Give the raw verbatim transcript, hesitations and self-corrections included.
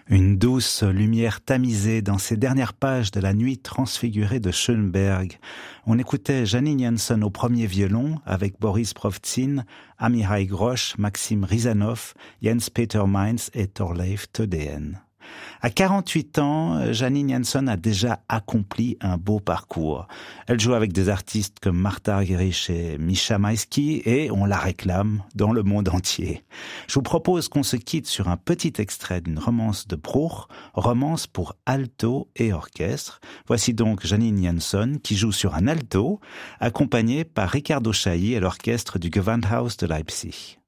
Une douce lumière tamisée dans ces dernières pages de la nuit transfigurée de Schönberg. On écoutait Janine Janson au premier violon avec Boris Provtsin, Amihai Grosch, Maxime Rizanov, Jens-Peter Mainz et Thorleif Tødeen. À quarante-huit ans, Janine Janson a déjà accompli un beau parcours. Elle joue avec des artistes comme Martha Argerich et Misha Maïski et on la réclame dans le monde entier. Je vous propose qu'on se quitte sur un petit extrait d'une romance de Bruch, romance pour alto et orchestre. Voici donc Janine Janson qui joue sur un alto, accompagnée par Riccardo Chailly et l'orchestre du Gewandhaus de Leipzig.